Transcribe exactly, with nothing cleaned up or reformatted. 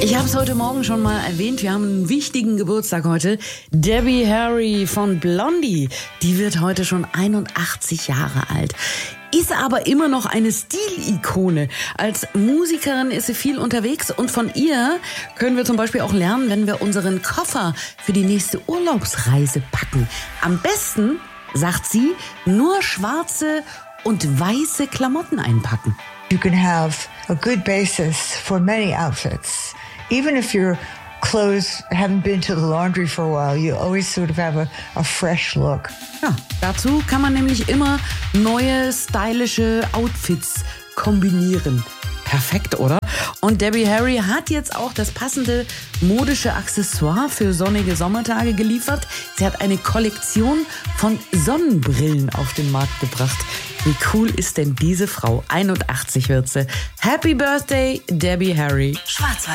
Ich habe es heute Morgen schon mal erwähnt, wir haben einen wichtigen Geburtstag heute. Debbie Harry von Blondie, die wird heute schon einundachtzig Jahre alt. Ist aber immer noch eine Stilikone. Als Musikerin ist sie viel unterwegs und von ihr können wir zum Beispiel auch lernen, wenn wir unseren Koffer für die nächste Urlaubsreise packen. Am besten, sagt sie, nur schwarze und weiße Klamotten einpacken. You can have a good basis for many outfits. Even if your clothes haven't been to the laundry for a while, you always sort of have a, a fresh look. Ja, dazu kann man nämlich immer neue, stylische Outfits kombinieren. Perfekt, oder? Und Debbie Harry hat jetzt auch das passende modische Accessoire für sonnige Sommertage geliefert. Sie hat eine Kollektion von Sonnenbrillen auf den Markt gebracht. Wie cool ist denn diese Frau? einundachtzig wird sie. Happy Birthday, Debbie Harry. Schwarz